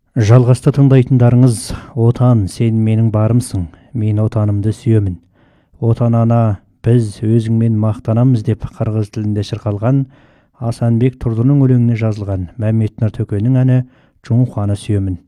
Жалғаста тыңдайтындарыңыз «Отан, сен менің барымсың, мен отанымды сүйемін. Отан ана, біз өзіңмен мақтанамыз» деп қырғыз тілінде шырқалған Асанбек Тұрдының өлеңіне жазылған Мәмет Нұртөкенің әні «Жоңқаны сүйемін».